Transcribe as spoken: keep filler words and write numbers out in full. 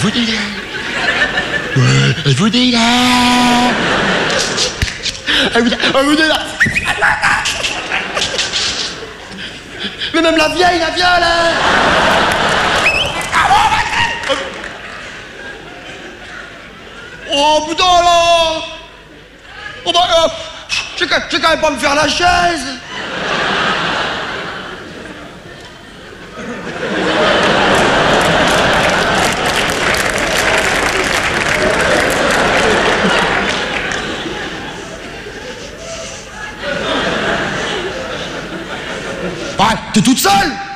vous dis là. Ouais, elle vous dit là. Elle vous dit, elle vous dit là. Mais même la vieille, la viole, hein. Oh putain là. Oh bah, euh, je vais quand même pas me faire la chaise. Ouais, t'es toute seule.